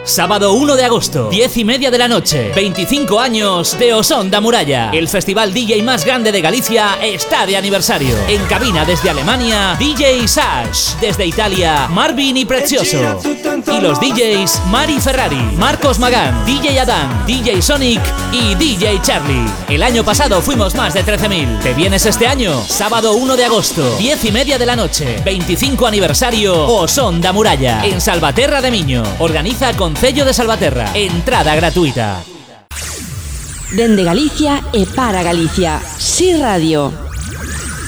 Sábado 1 de agosto, 10:30 de la noche, 25 años de Osón da Muralla. El festival DJ más grande de Galicia está de aniversario. En cabina desde Alemania, DJ Sash. Desde Italia, Marvin y Prezioso. Y los DJs Mari Ferrari, Marcos Magán, DJ Adán, DJ Sonic y DJ Charlie. El año pasado fuimos más de 13.000. ¿Te vienes este año? Sábado 1 de agosto, 10:30 de la noche, 25 aniversario Osón da Muralla. En Salvaterra de Miño. Organiza Concello de Salvaterra. Entrada gratuita. Dende Galicia e para Galicia. Si Radio.